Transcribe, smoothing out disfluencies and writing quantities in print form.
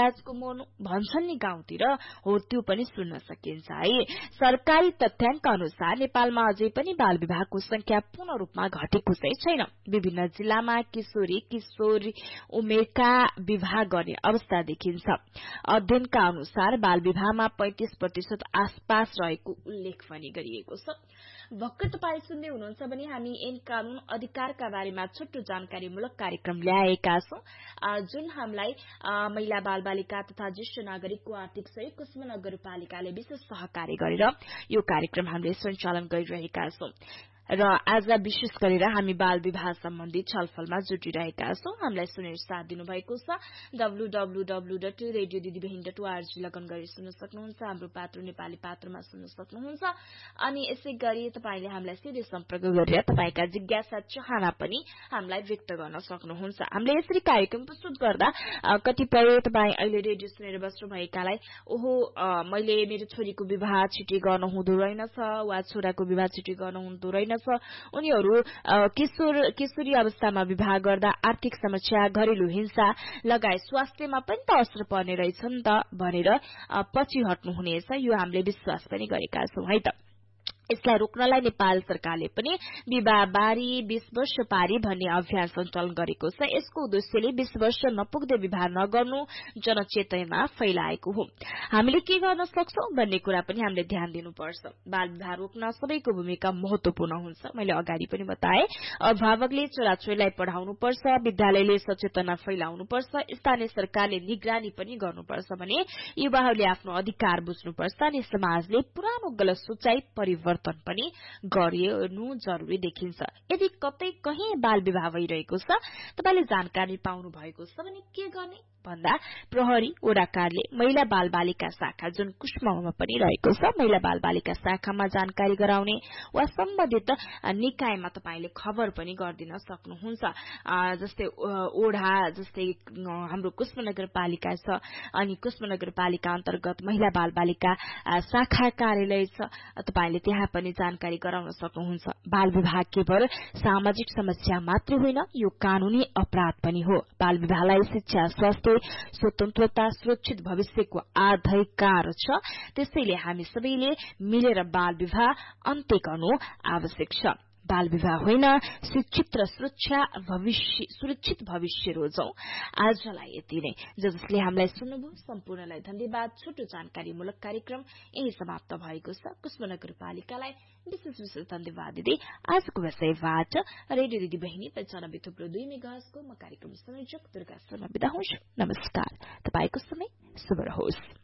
लाजको मर्नु भन्छन् नि गाउँतिर, हो त्यो पनि सुन्न सकिन्छ है। सरकारी तथ्याङ्क अनुसार नेपालमा अझै पनि बाल विवाहको संख्या पूर्ण रूपमा घटेको चाहिँ छैन। विभिन्न जिल्लामा किशोरी उमेरका विवाह गर्ने अवस्था देखिन्छ। अध्ययनका अनुसार बाल विवाहमा 35% आसपास रहेको उल्लेख पनि गरिएको छ। भर्खर तपाई सुन्दै हुनुहुन्छ भने हामी ऐन कानून अधिकारका बारेमा छोटो जानकारीमूलक कार्यक्रम ल्याएका छौं, जुन हामीलाई महिला बाल बालिका तथा ज्येष्ठ नागरिकको आर्थिक सहयोग कुसुम नगरपालिकाले विशेष सहकार्य गरेर यो कार्यक्रम हामीले सञ्चालन गरिरहेका छौं। र आज विशेष गरेर हामी बाल विवाह सम्बन्धी छलफलमा जुटिरहेका छौं। हामीलाई सुनेर साथ दिनुभएको छ। www.radiodidibehin.org लगन गरी सुन्न सक्नुहुन्छ। हाम्रो पात्र नेपाली पात्रमा सुन्न सक्नुहुन्छ। अनि यसै गरी तपाईले हामीलाई सिधै सम्पर्क गरेर तपाईका जिज्ञासा चाहना पनि हामीलाई व्यक्त गर्न सक्नुहुन्छ। हामीले यसरी कार्यक्रम प्रस्तुत गर्दा कतिपय तपाई अहिले रेडियो सुनेर बस्नु भएकालाई ओहो मैले मेरो छोरीको विवाह छिटै गर्न हुँदो रहेनछ वा छोराको विवाह छिटै गर्न हुँदो रहेनछ, उनीहरू किशोरी अवस्थामा विवाह गर्दा आर्थिक समस्या, घरेलु हिंसा लगायत स्वास्थ्यमा पनि त असर पर्ने रहेछ नि त भनेर पछि हट्नु हुनेछ। यो हामीले विश्वास पनि गरेका छौं है त। यसलाई रोक्नलाई नेपाल सरकारले पनि विवाह बारी 20 वर्ष पारी भन्ने अभियान सञ्चालन गरेको छ। यसको उद्देश्यले 20 वर्ष नपुग्दै विवाह नगर्नु जनचेतना फैलाएको हो। हामीले के गर्न सक्छौं भन्ने कुरा पनि हामीले ध्यान दिनुपर्छ। बाल विवाह रोक्न सबैको भूमिका महत्वपूर्ण हुन्छ। मैले अगाडि पनि बताए, अभिभावकले छोराछोरीलाई पढाउनु पर्छ, विद्यालयले सचेतना फैलाउनु पर्छ, स्थानीय सरकारले निगरानी पनि गर्नुपर्छ भने युवाहरूले आफ्नो अधिकार बुझ्नुपर्छ अनि समाजले पुरानो गलत सोचाइ परिवर्तन पनि गर्नु जरुरी देखिन्छ। यदि कतै कहीं बाल विवाह भइरहेको छ, तपाईले जानकारी पाउनु भएको छ भने के गर्ने भन्दा प्रहरी वडा कार्यालय महिला बाल बालिका शाखा जुन कुष्मामा पनि रहेको छ, महिला बाल बालिका शाखामा जानकारी गराउने वा सम्बन्धित निकायमा तपाईले खबर पनि गर्दिन सक्नुहुन्छ। जस्तै ओडा जस्तै हाम्रो कुष्मा नगरपालिका छ अनि कुष्मा नगरपालिका अन्तर्गत महिला बाल बालिका शाखा कार्यालय छ, तपाईले त्यहाँ पनि जानकारी गराउन सक्नुहुन्छ। बाल विवाह केवल सामाजिक समस्या मात्र होइन, यो कानूनी अपराध पनि हो। बाल विवाहलाई शिक्षा, स्वास्थ्य, स्वतन्त्रता, सुरक्षित भविष्यको अधिकार छ। त्यसैले हामी सबैले मिलेर बाल विवाह अन्त्य गर्नु आवश्यक छ। बाल विवाह होइन, शिक्षित र सुरक्षित भविष्य रोजौं। आजलाई यति नै। जसले हामीलाई सुन्नुभयो सम्पूर्णलाई धन्यवाद। छोटो जानकारीमूलक कार्यक्रम यही समाप्त भएको छ। कुष्मा नगरपालिकालाई विशेष धन्यवाद दिँदै आजको विषयबाट रेडियो दिदी बहिनी 95.2 मेगाहर्जको म कार्यक्रम संयोजक दुर्गा शर्मा बिदा हुन्छु। नमस्कार। तपाईको समय शुभ रहोस्।